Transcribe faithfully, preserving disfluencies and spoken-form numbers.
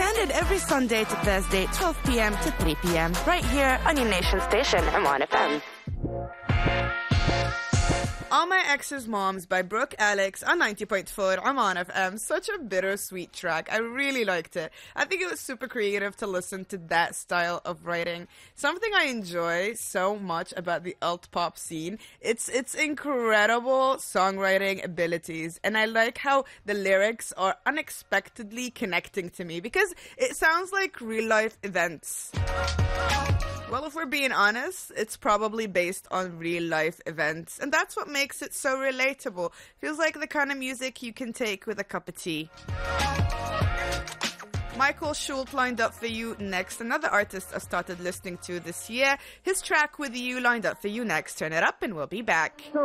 Candid every Sunday to Thursday, twelve p.m. to three p.m. right here on your nation station, M one F M. All My Ex's Moms by Brooke Alex on ninety point four Oman F M. Such a bittersweet track. I really liked it. I think it was super creative to listen to that style of writing. Something I enjoy so much about the alt pop scene, it's it's incredible songwriting abilities, and I like how the lyrics are unexpectedly connecting to me because it sounds like real life events. Well, if we're being honest, it's probably based on real life events, and that's what makes it so relatable. Feels like the kind of music you can take with a cup of tea. Michael Schultz lined up for you next. Another artist I started listening to this year. His track With You lined up for you next. Turn it up and we'll be back.